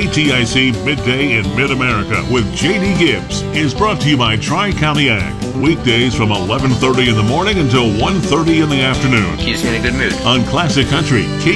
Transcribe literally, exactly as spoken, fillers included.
K T I C Midday in Mid-America with J D Gibbs is brought to you by Tri-County Ag. Weekdays from eleven thirty in the morning until one thirty in the afternoon Keeps me in a good mood. on Classic Country K